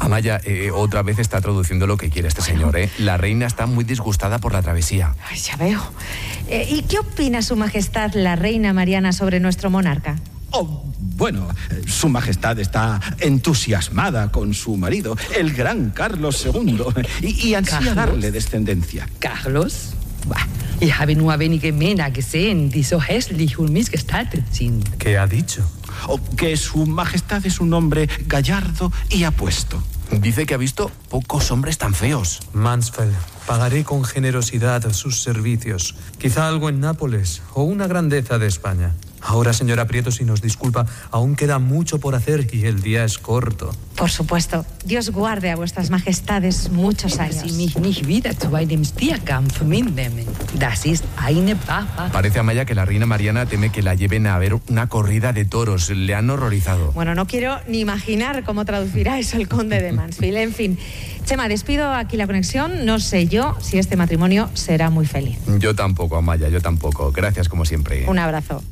Amaya, otra vez está traduciendo lo que quiere este señor, ¿eh? La reina está muy disgustada por la travesía. Ay, ya veo. ¿Y qué opina su majestad, la reina Mariana, sobre nuestro monarca? Bueno, su majestad está entusiasmada con su marido, el gran Carlos II, y ansía darle descendencia. Carlos? Ich habe nur wenige Männer gesehen, die so hässlich und missgestaltet sind. ¿Qué ha dicho? Que su majestad es un hombre gallardo y apuesto. Dice que ha visto pocos hombres tan feos. Mansfeld, pagaré con generosidad sus servicios. Quizá algo en Nápoles o una grandeza de España. Ahora, señora Prieto, si nos disculpa, aún queda mucho por hacer y el día es corto. Por supuesto. Dios guarde a vuestras majestades muchos años. Sie mich nicht wieder zu einem Stierkampf mitnehmen. Das ist eine Barbar. Parece, Amaya, que la reina Mariana teme que la lleven a ver una corrida de toros. Le han horrorizado. Bueno, no quiero ni imaginar cómo traducirá eso el conde de Mansfield. En fin, Chema, despido aquí la conexión. No sé yo si este matrimonio será muy feliz. Yo tampoco, Amaya, yo tampoco. Gracias, como siempre. Un abrazo.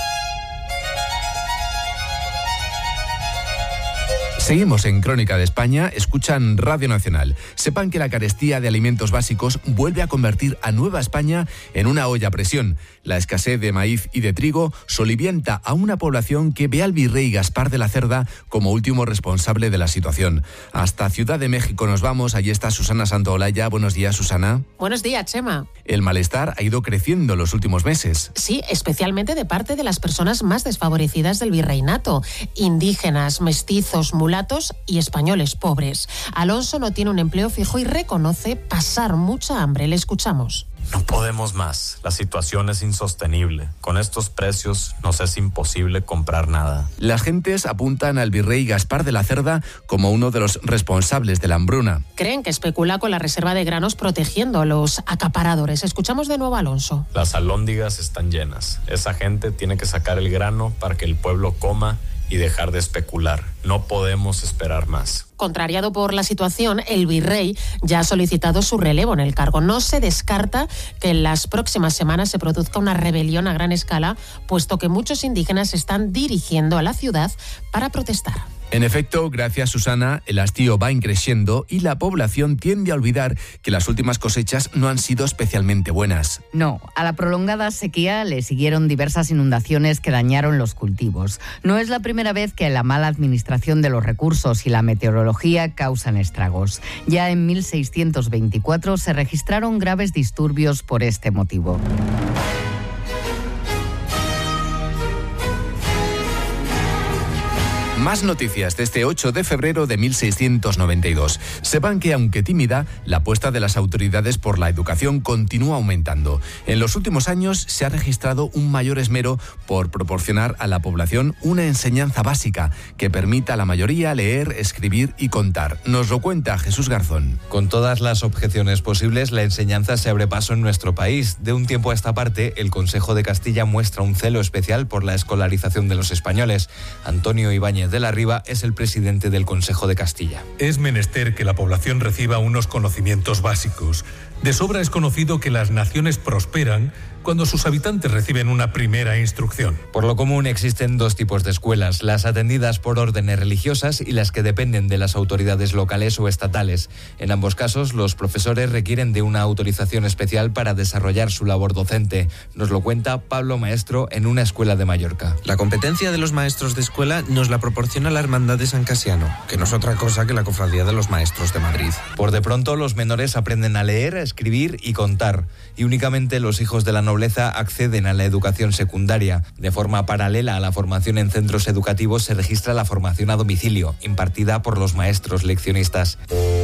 Seguimos en Crónica de España, escuchan Radio Nacional. Sepan que la carestía de alimentos básicos vuelve a convertir a Nueva España en una olla a presión. La escasez de maíz y de trigo solivianta a una población que ve al virrey Gaspar de la Cerda como último responsable de la situación. Hasta Ciudad de México nos vamos, allí está Susana Santaolalla. Buenos días, Susana. Buenos días, Chema. El malestar ha ido creciendo en los últimos meses. Sí, especialmente de parte de las personas más desfavorecidas del virreinato, indígenas, mestizos, mulatos y españoles pobres. Alonso no tiene un empleo fijo y reconoce pasar mucha hambre. Le escuchamos. No podemos más. La situación es insostenible. Con estos precios nos es imposible comprar nada. Las gentes apuntan al virrey Gaspar de la Cerda como uno de los responsables de la hambruna. Creen que especula con la reserva de granos protegiendo a los acaparadores. Escuchamos de nuevo a Alonso. Las alhóndigas están llenas. Esa gente tiene que sacar el grano para que el pueblo coma y dejar de especular. No podemos esperar más. Contrariado por la situación, el virrey ya ha solicitado su relevo en el cargo. No se descarta que en las próximas semanas se produzca una rebelión a gran escala, puesto que muchos indígenas se están dirigiendo a la ciudad para protestar. En efecto, gracias, Susana, el hastío va creciendo y la población tiende a olvidar que las últimas cosechas no han sido especialmente buenas. No, a la prolongada sequía le siguieron diversas inundaciones que dañaron los cultivos. No es la primera vez que la mala administración de los recursos y la meteorología causan estragos. Ya en 1624 se registraron graves disturbios por este motivo. Más noticias de este 8 de febrero de 1692. Sepan que, aunque tímida, la apuesta de las autoridades por la educación continúa aumentando. En los últimos años se ha registrado un mayor esmero por proporcionar a la población una enseñanza básica que permita a la mayoría leer, escribir y contar. Nos lo cuenta Jesús Garzón. Con todas las objeciones posibles, la enseñanza se abre paso en nuestro país. De un tiempo a esta parte, el Consejo de Castilla muestra un celo especial por la escolarización de los españoles. Antonio Ibáñez de la Riva es el presidente del Consejo de Castilla. Es menester que la población reciba unos conocimientos básicos. De sobra es conocido que las naciones prosperan cuando sus habitantes reciben una primera instrucción. Por lo común existen dos tipos de escuelas, las atendidas por órdenes religiosas y las que dependen de las autoridades locales o estatales. En ambos casos, los profesores requieren de una autorización especial para desarrollar su labor docente. Nos lo cuenta Pablo Maestro en una escuela de Mallorca. La competencia de los maestros de escuela nos la proporciona la Hermandad de San Casiano, que no es otra cosa que la Cofradía de los Maestros de Madrid. Por de pronto, los menores aprenden a leer, a escribir y contar, y únicamente los hijos de la nobleza acceden a la educación secundaria. De forma paralela a la formación en centros educativos se registra la formación a domicilio, impartida por los maestros leccionistas.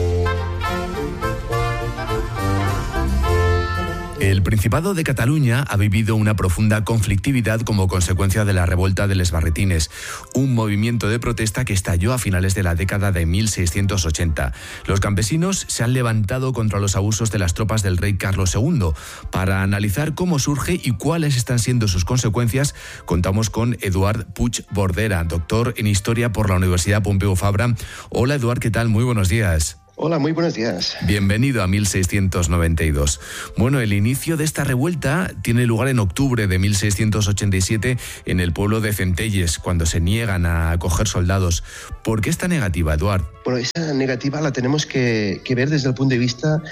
El Principado de Cataluña ha vivido una profunda conflictividad como consecuencia de la revolta de les barretines, un movimiento de protesta que estalló a finales de la década de 1680. Los campesinos se han levantado contra los abusos de las tropas del rey Carlos II. Para analizar cómo surge y cuáles están siendo sus consecuencias, contamos con Eduard Puig Bordera, doctor en Historia por la Universidad Pompeu Fabra. Hola, Eduard, ¿qué tal? Muy buenos días. Hola, muy buenos días. Bienvenido a 1692. Bueno, el inicio de esta revuelta tiene lugar en octubre de 1687 en el pueblo de Centelles, cuando se niegan a acoger soldados. ¿Por qué esta negativa, Eduard? Bueno, esa negativa la tenemos que ver desde el punto de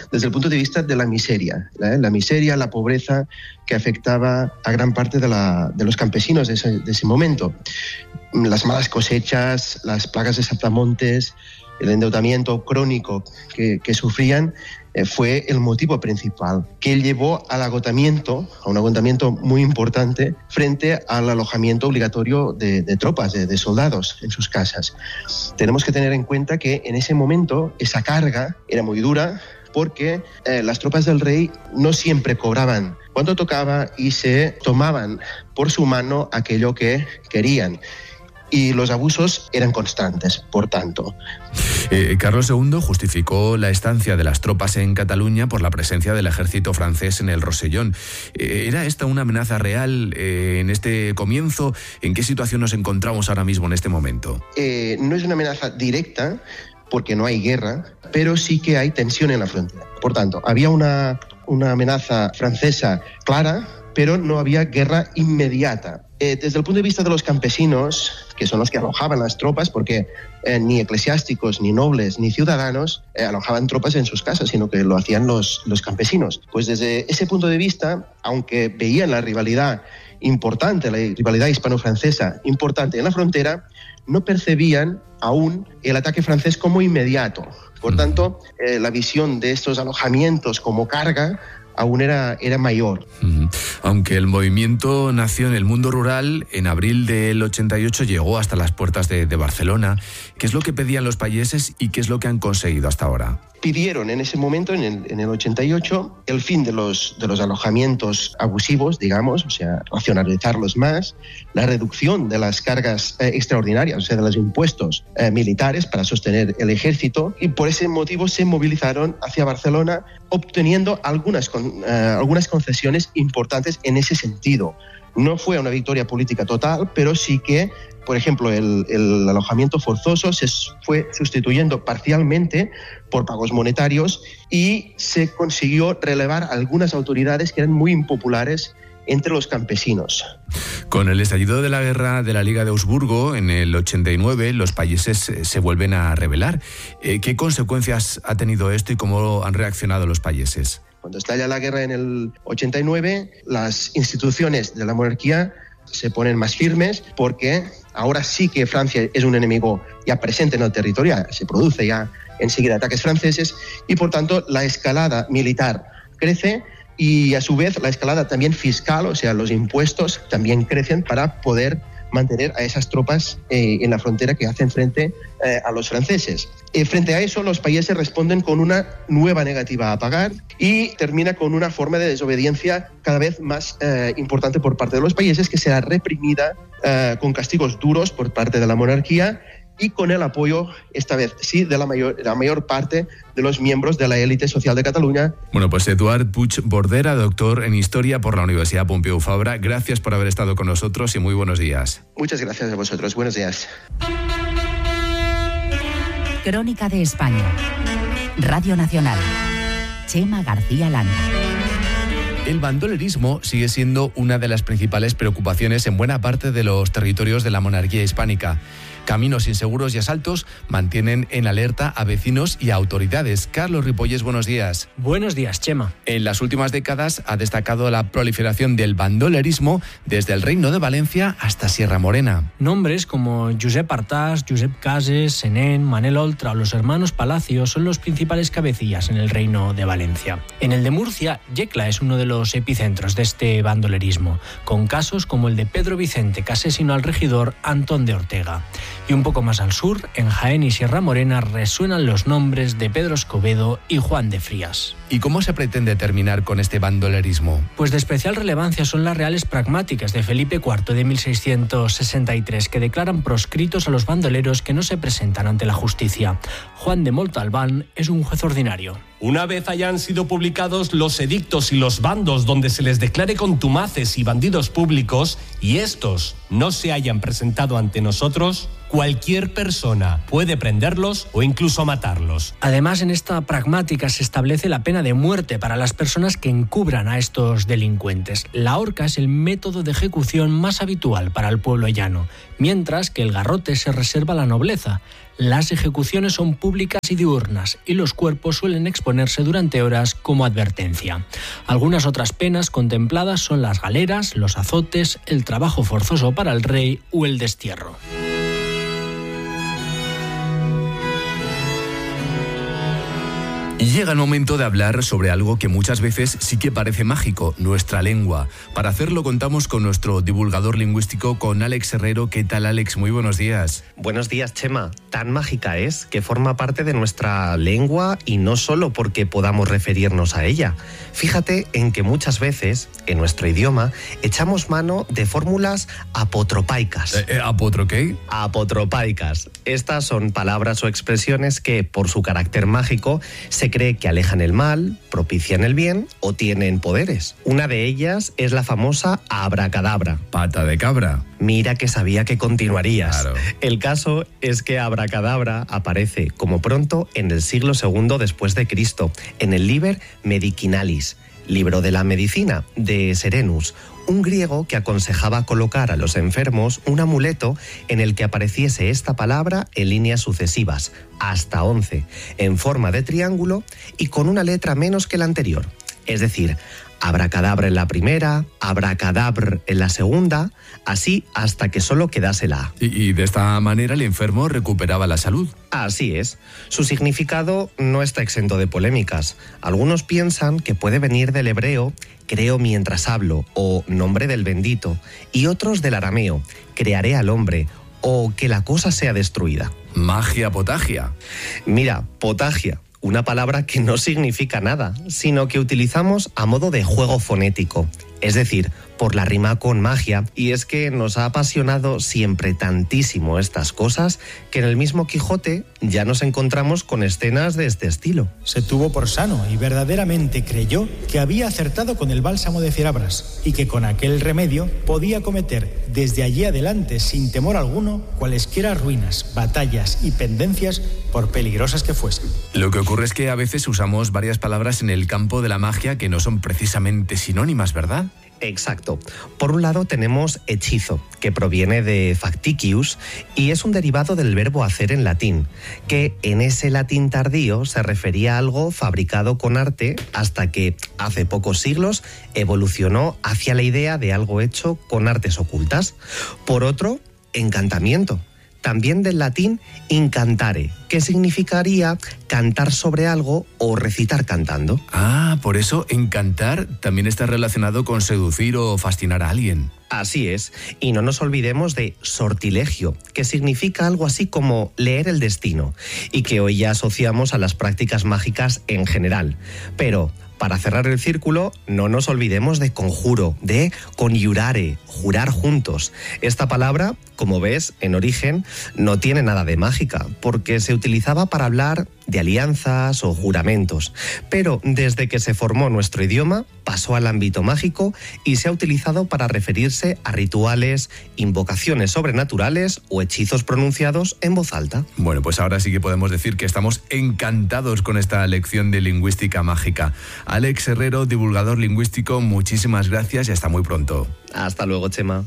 vista de la miseria. La miseria, la pobreza que afectaba a gran parte de los campesinos de ese momento. Las malas cosechas, las plagas de saltamontes, el endeudamiento crónico que sufrían fue el motivo principal que llevó a un agotamiento muy importante frente al alojamiento obligatorio de tropas, de soldados en sus casas. Tenemos que tener en cuenta que en ese momento esa carga era muy dura porque las tropas del rey no siempre cobraban cuando tocaba y se tomaban por su mano aquello que querían. Y los abusos eran constantes, por tanto. Carlos II justificó la estancia de las tropas en Cataluña por la presencia del ejército francés en el Rosellón. ¿Era esta una amenaza real en este comienzo? ¿En qué situación nos encontramos ahora mismo en este momento? No es una amenaza directa, porque no hay guerra, pero sí que hay tensión en la frontera. Por tanto, había una amenaza francesa clara, pero no había guerra inmediata. Desde el punto de vista de los campesinos, que son los que alojaban las tropas, porque ni eclesiásticos, ni nobles, ni ciudadanos alojaban tropas en sus casas, sino que lo hacían los campesinos. Pues desde ese punto de vista, aunque veían la rivalidad importante, la rivalidad hispano-francesa importante en la frontera, no percibían aún el ataque francés como inmediato. Por tanto, la visión de estos alojamientos como carga aún era mayor. Aunque el movimiento nació en el mundo rural, en abril del 88 llegó hasta las puertas de Barcelona. ¿Qué es lo que pedían los payeses y qué es lo que han conseguido hasta ahora? Pidieron en ese momento, en el 88, el fin de los alojamientos abusivos, digamos, o sea, racionalizarlos más, la reducción de las cargas extraordinarias, o sea, de los impuestos militares para sostener el ejército, y por ese motivo se movilizaron hacia Barcelona, obteniendo algunas concesiones importantes en ese sentido. No fue una victoria política total, pero sí que, por ejemplo, el alojamiento forzoso se fue sustituyendo parcialmente por pagos monetarios y se consiguió relevar algunas autoridades que eran muy impopulares entre los campesinos. Con el estallido de la guerra de la Liga de Augsburgo en el 89, los payeses se vuelven a rebelar. ¿Qué consecuencias ha tenido esto y cómo han reaccionado los payeses? Cuando estalla la guerra en el 89, las instituciones de la monarquía se ponen más firmes porque ahora sí que Francia es un enemigo ya presente en el territorio, se produce ya enseguida ataques franceses y por tanto la escalada militar crece y a su vez la escalada también fiscal, o sea, los impuestos también crecen para poder mantener a esas tropas en la frontera que hacen frente a los franceses. Frente a eso, los países responden con una nueva negativa a pagar y termina con una forma de desobediencia cada vez más importante por parte de los países, que será reprimida con castigos duros por parte de la monarquía y con el apoyo, esta vez sí, de la mayor parte de los miembros de la élite social de Cataluña. Bueno, pues Eduard Puig Bordera, doctor en Historia por la Universidad Pompeu Fabra, gracias por haber estado con nosotros y muy buenos días. Muchas gracias a vosotros. Buenos días. Crónica de España. Radio Nacional. Chema García Landa. El bandolerismo sigue siendo una de las principales preocupaciones en buena parte de los territorios de la monarquía hispánica. Caminos inseguros y asaltos mantienen en alerta a vecinos y a autoridades. Carlos Ripollés, buenos días. Buenos días, Chema. En las últimas décadas ha destacado la proliferación del bandolerismo desde el Reino de Valencia hasta Sierra Morena. Nombres como Josep Artàs, Josep Cases, Senén, Manel Oltra o los hermanos Palacio son los principales cabecillas en el Reino de Valencia. En el de Murcia, Yecla es uno de los epicentros de este bandolerismo, con casos como el de Pedro Vicente, que asesinó al regidor Antón de Ortega. Y un poco más al sur, en Jaén y Sierra Morena, resuenan los nombres de Pedro Escobedo y Juan de Frías. ¿Y cómo se pretende terminar con este bandolerismo? Pues de especial relevancia son las reales pragmáticas de Felipe IV de 1663, que declaran proscritos a los bandoleros que no se presentan ante la justicia. Juan de Montalbán es un juez ordinario. Una vez hayan sido publicados los edictos y los bandos donde se les declare contumaces y bandidos públicos, y estos no se hayan presentado ante nosotros, cualquier persona puede prenderlos o incluso matarlos. Además, en esta pragmática se establece la pena de muerte para las personas que encubran a estos delincuentes. La horca es el método de ejecución más habitual para el pueblo llano, mientras que el garrote se reserva a la nobleza. Las ejecuciones son públicas y diurnas y los cuerpos suelen exponerse durante horas como advertencia. Algunas otras penas contempladas son las galeras, los azotes, el trabajo forzoso para el rey o el destierro. Llega el momento de hablar sobre algo que muchas veces sí que parece mágico, nuestra lengua. Para hacerlo contamos con nuestro divulgador lingüístico, con Alex Herrero. ¿Qué tal, Alex? Muy buenos días. Buenos días, Chema. Tan mágica es que forma parte de nuestra lengua y no solo porque podamos referirnos a ella. Fíjate en que muchas veces, en nuestro idioma, echamos mano de fórmulas apotropaicas. ¿Apotro qué? Apotropaicas. Estas son palabras o expresiones que, por su carácter mágico, se cree que alejan el mal, propician el bien o tienen poderes. Una de ellas es la famosa abracadabra. Pata de cabra. Mira que sabía que continuarías. Claro. El caso es que abracadabra aparece como pronto en el siglo II después de Cristo, en el Liber Medicinalis, libro de la medicina de Serenus, un griego que aconsejaba colocar a los enfermos un amuleto en el que apareciese esta palabra en líneas sucesivas, hasta 11, en forma de triángulo y con una letra menos que la anterior. Es decir, abracadabra en la primera, abracadabr en la segunda, así hasta que solo quedase la A. Y de esta manera el enfermo recuperaba la salud. Así es. Su significado no está exento de polémicas. Algunos piensan que puede venir del hebreo creo mientras hablo o nombre del bendito, y otros del arameo crearé al hombre o que la cosa sea destruida. Magia potagia. Mira, potagia. Una palabra que no significa nada, sino que utilizamos a modo de juego fonético, es decir, por la rima con magia, y es que nos ha apasionado siempre tantísimo estas cosas que en el mismo Quijote ya nos encontramos con escenas de este estilo. Se tuvo por sano y verdaderamente creyó que había acertado con el bálsamo de Fierabrás y que con aquel remedio podía cometer desde allí adelante sin temor alguno cualesquiera ruinas, batallas y pendencias por peligrosas que fuesen. Lo que ocurre es que a veces usamos varias palabras en el campo de la magia que no son precisamente sinónimas, ¿verdad? Exacto. Por un lado tenemos hechizo, que proviene de facticius y es un derivado del verbo hacer en latín, que en ese latín tardío se refería a algo fabricado con arte hasta que, hace pocos siglos, evolucionó hacia la idea de algo hecho con artes ocultas. Por otro, encantamiento. También del latín incantare, que significaría cantar sobre algo o recitar cantando. Ah, por eso encantar también está relacionado con seducir o fascinar a alguien. Así es, y no nos olvidemos de sortilegio, que significa algo así como leer el destino, y que hoy ya asociamos a las prácticas mágicas en general. Pero, para cerrar el círculo, no nos olvidemos de conjuro, de conjurare, jurar juntos. Esta palabra, como ves, en origen no tiene nada de mágica, porque se utilizaba para hablar de alianzas o juramentos. Pero desde que se formó nuestro idioma, pasó al ámbito mágico y se ha utilizado para referirse a rituales, invocaciones sobrenaturales o hechizos pronunciados en voz alta. Bueno, pues ahora sí que podemos decir que estamos encantados con esta lección de lingüística mágica. Alex Herrero, divulgador lingüístico, muchísimas gracias y hasta muy pronto. Hasta luego, Chema.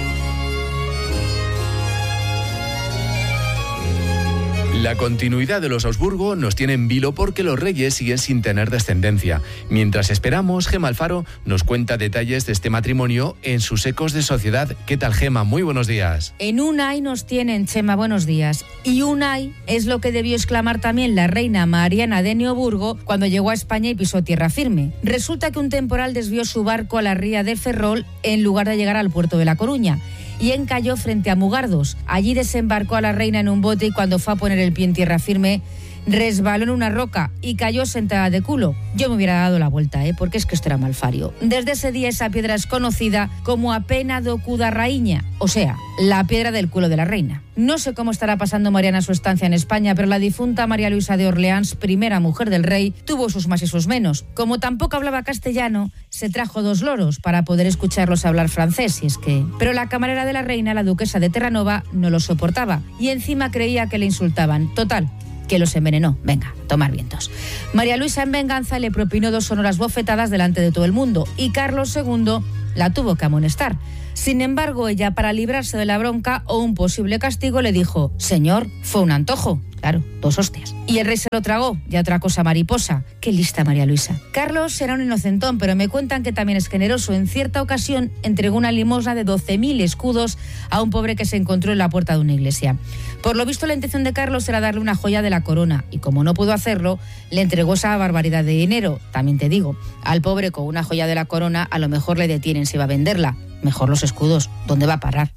La continuidad de los Habsburgo nos tiene en vilo porque los reyes siguen sin tener descendencia. Mientras esperamos, Gema Alfaro nos cuenta detalles de este matrimonio en sus Ecos de Sociedad. ¿Qué tal, Gema? Muy buenos días. En Unai nos tienen, Chema, buenos días. Y Unai es lo que debió exclamar también la reina Mariana de Neoburgo cuando llegó a España y pisó tierra firme. Resulta que un temporal desvió su barco a la ría de Ferrol en lugar de llegar al puerto de La Coruña y encalló frente a Mugardos. Allí desembarcó a la reina en un bote y cuando fue a poner el pie en tierra firme resbaló en una roca y cayó sentada de culo. Yo me hubiera dado la vuelta, porque es que esto era malfario. Desde ese día esa piedra es conocida como a pena do cu da raíña, o sea, la piedra del culo de la reina. No sé cómo estará pasando Mariana su estancia en España, pero la difunta María Luisa de Orleans, primera mujer del rey, tuvo sus más y sus menos. Como tampoco hablaba castellano, se trajo 2 loros para poder escucharlos hablar francés, y es que... Pero la camarera de la reina, la duquesa de Terranova, no lo soportaba y encima creía que le insultaban. Total, que los envenenó. Venga, tomar vientos. María Luisa, en venganza, le propinó 2 sonoras bofetadas delante de todo el mundo y Carlos II la tuvo que amonestar. Sin embargo, ella, para librarse de la bronca o un posible castigo, le dijo: señor, fue un antojo. Claro, 2 hostias. Y el rey se lo tragó, ya otra cosa mariposa. Qué lista María Luisa. Carlos era un inocentón, pero me cuentan que también es generoso. En cierta ocasión entregó una limosna de 12.000 escudos a un pobre que se encontró en la puerta de una iglesia. Por lo visto, la intención de Carlos era darle una joya de la corona, y como no pudo hacerlo, le entregó esa barbaridad de dinero. También te digo, al pobre con una joya de la corona a lo mejor le detienen si va a venderla. Mejor los escudos. ¿Dónde va a parar?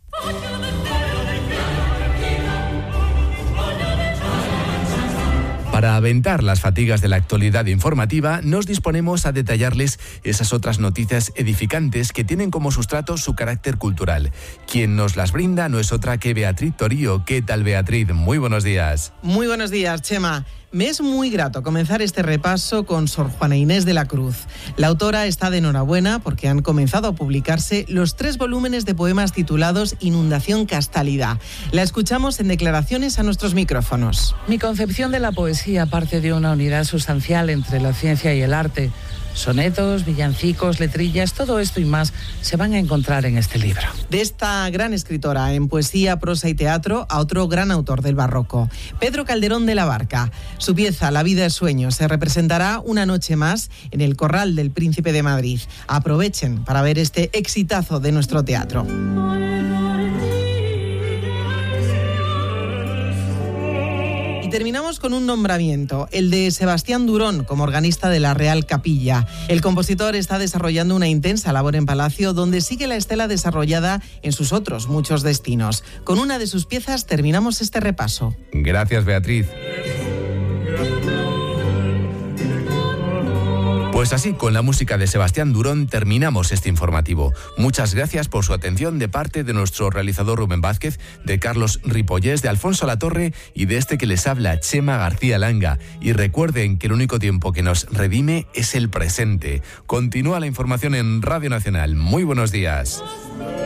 Para aventar las fatigas de la actualidad informativa, nos disponemos a detallarles esas otras noticias edificantes que tienen como sustrato su carácter cultural. Quien nos las brinda no es otra que Beatriz Torío. ¿Qué tal, Beatriz? Muy buenos días. Muy buenos días, Chema. Me es muy grato comenzar este repaso con Sor Juana Inés de la Cruz. La autora está de enhorabuena porque han comenzado a publicarse los 3 volúmenes de poemas titulados Inundación Castálida. La escuchamos en declaraciones a nuestros micrófonos. Mi concepción de la poesía parte de una unidad sustancial entre la ciencia y el arte. Sonetos, villancicos, letrillas, todo esto y más se van a encontrar en este libro. De esta gran escritora en poesía, prosa y teatro a otro gran autor del barroco, Pedro Calderón de la Barca. Su pieza La vida es sueño se representará una noche más en el Corral del Príncipe de Madrid. Aprovechen para ver este exitazo de nuestro teatro. Terminamos con un nombramiento, el de Sebastián Durón como organista de la Real Capilla. El compositor está desarrollando una intensa labor en Palacio, donde sigue la estela desarrollada en sus otros muchos destinos. Con una de sus piezas terminamos este repaso. Gracias, Beatriz. Pues así, con la música de Sebastián Durón, terminamos este informativo. Muchas gracias por su atención de parte de nuestro realizador Rubén Vázquez, de Carlos Ripollés, de Alfonso Latorre y de este que les habla, Chema García Langa. Y recuerden que el único tiempo que nos redime es el presente. Continúa la información en Radio Nacional. Muy buenos días.